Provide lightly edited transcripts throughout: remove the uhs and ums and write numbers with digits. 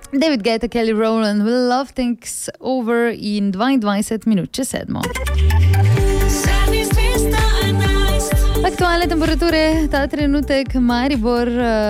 David Guetta, Kelly Rowland, Will Love Things Over in 22 minut čez 7. Aktualne temperature, ta trenutek Maribor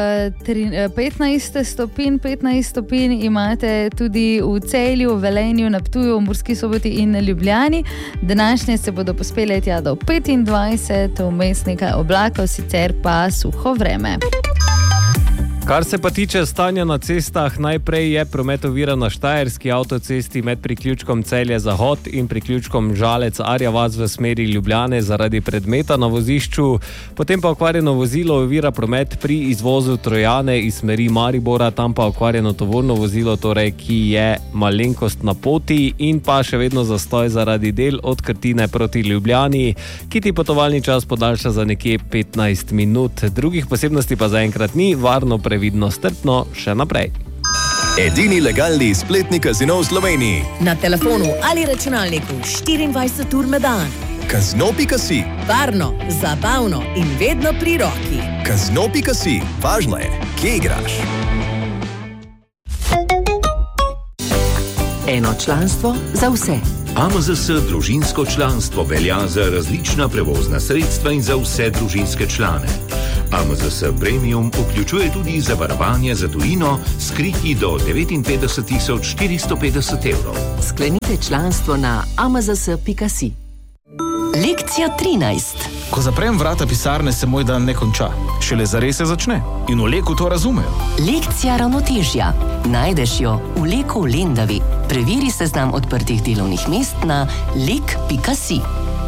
15 stopinj imate tudi v Celju, Velenju, na Ptuju, v Murski Soboti in Ljubljani. Današnje se bodo pospele tja do 25, vmes nekaj oblakov, sicer pa suho vreme. Kar se pa tiče stanja na cestah, najprej je promet oviran na štajerski avtocesti med priključkom Celje-Zahod in priključkom Žalec-Arja vas v smeri Ljubljane zaradi predmeta na vozišču. Potem pa okvarjeno vozilo ovira promet pri izvozu Trojane iz smeri Maribora, tam pa okvarjeno tovorno vozilo, torej, ki je malenkost na poti in pa še vedno zastoj zaradi del od Krtine proti Ljubljani, ki ti potovalni čas podaljša za nekje 15 minut. Drugih posebnosti pa zaenkrat ni, varno previdno strpno še naprej. Edini legalni spletni kazino v Sloveniji. Na telefonu ali računalniku 24 ur na dan. Kazino.si. Varno, zabavno in vedno pri roki. Kazino.si. Važno je, kje igraš. Eno članstvo za vse. AMZS družinsko članstvo velja za različna prevozna sredstva in za vse družinske člane. AMZS Premium vključuje tudi zavarovanje za tujino s kriti do 59.450 evrov. Sklenite članstvo na amzs.si. Lekcija 13. Ko zaprem vrata pisarne, se moj dan ne konča. Šele zares se začne. In v Leku to razumejo. Lekcija ravnotežja. Najdeš jo v Leku v Lendavi. Preveri seznam odprtih delovnih mest na lek.si.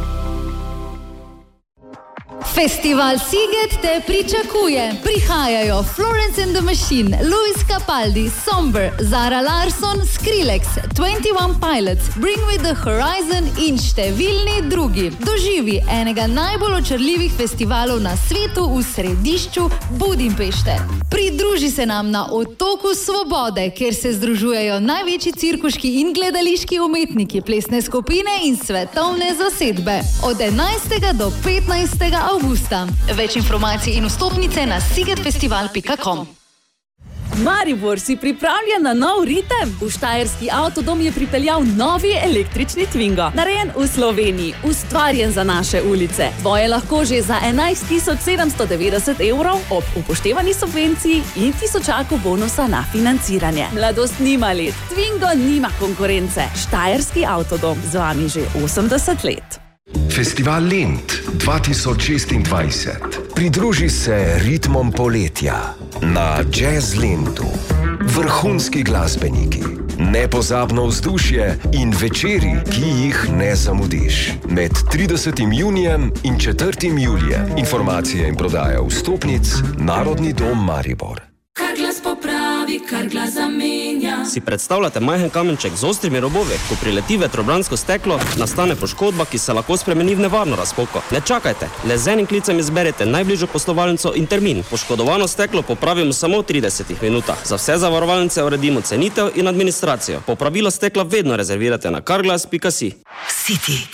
Festival Sziget te pričakuje. Prihajajo Florence and the Machine, Louis Capaldi, Somber, Zara Larsson, Skrillex, 21 Pilots, Bring Me the Horizon in številni drugi. Doživi enega najbolj očarljivih festivalov na svetu v središču Budimpešte. Pridruži se nam na Otoku Svobode, kjer se združujejo največji cirkuški in gledališki umetniki, plesne skupine in svetovne zasedbe. Od 11. do 15. avgusta. Več informacij in vstopnice na szigetfestival.com. Maribor si pripravlja na nov ritem. V Štajerski avtodom je pripeljal novi električni Twingo. Narejen v Sloveniji, ustvarjen za naše ulice. Tvoje lahko že za 11.790 evrov ob upoštevani subvenciji in tisočaku bonusa na financiranje. Mladost nima let, Twingo nima konkurence. Štajerski avtodom z vami že 80 let. Festival Lent 2026. Pridruži se ritmom poletja na Jazz Lentu. Vrhunski glasbeniki, nepozabno vzdušje in večeri, ki jih ne zamudiš. Med 30. junijem in 4. julijem. Informacije in prodaja vstopnic Narodni dom Maribor. Kar glas popravi, kar glas zamenja. Si predstavljate majhen kamenček z ostrimi robovi? Ko prileti vetrobransko steklo, nastane poškodba, ki se lahko spremeni v nevarno razpoko. Ne čakajte, le z enim klicem izberete najbližjo poslovalnico in termin. Poškodovano steklo popravimo samo v 30 minutah. Za vse zavarovalnice uredimo cenitev in administracijo. Popravilo stekla vedno rezervirate na carglass.si. City.